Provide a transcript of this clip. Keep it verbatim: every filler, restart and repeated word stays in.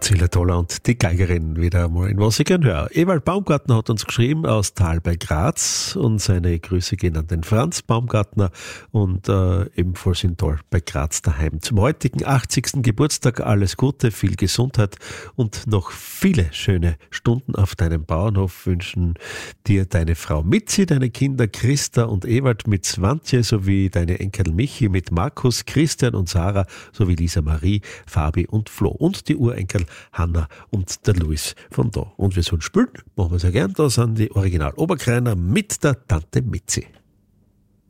Zilla Toller und die Geigerin wieder einmal in Was ich gern höre. Ewald Baumgartner hat uns geschrieben aus Tal bei Graz und seine Grüße gehen an den Franz Baumgartner und äh, ebenfalls in Tal bei Graz daheim. Zum heutigen achtzigsten Geburtstag alles Gute, viel Gesundheit und noch viele schöne Stunden auf deinem Bauernhof wünschen dir deine Frau Mitzi, deine Kinder Christa und Ewald mit Swantje sowie deine Enkel Michi mit Markus, Christian und Sarah sowie Lisa Marie, Fabi und Flo und die Urenkel Hanna und der Luis von da. Und wir sollen spielen, machen wir sehr gern, da sind die Original Oberkreiner mit der Tante Mitzi.